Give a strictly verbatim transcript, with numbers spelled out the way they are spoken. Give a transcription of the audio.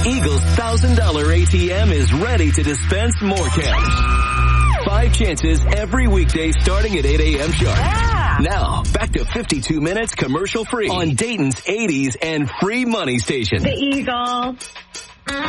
Eagle's one thousand dollars A T M is ready to dispense more cash. Five chances every weekday starting at eight a.m. sharp. Yeah. Now, back to fifty-two minutes commercial free on Dayton's eighties and free money station. The Eagle.